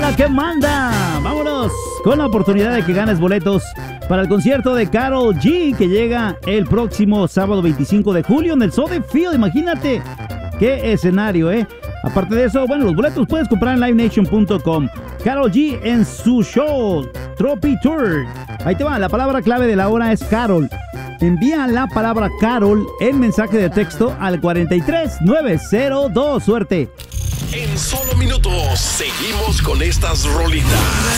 la que manda. Vámonos con la oportunidad de que ganes boletos para el concierto de Karol G, que llega el próximo sábado 25 de julio en el Soldier Field. Imagínate qué escenario, ¿eh? Aparte de eso, bueno, los boletos puedes comprar en livenation.com. Karol G en su show Trophy Tour. Ahí te va, la palabra clave de la hora es Karol. Envía la palabra Karol en mensaje de texto al 43902. Suerte. En solo minutos seguimos con estas rolitas.